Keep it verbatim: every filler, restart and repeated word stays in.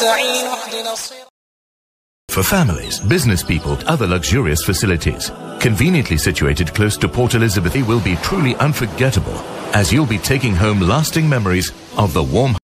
For families, business people, other luxurious facilities, conveniently situated close to Port Elizabeth will be truly unforgettable, as you'll be taking home lasting memories of the warm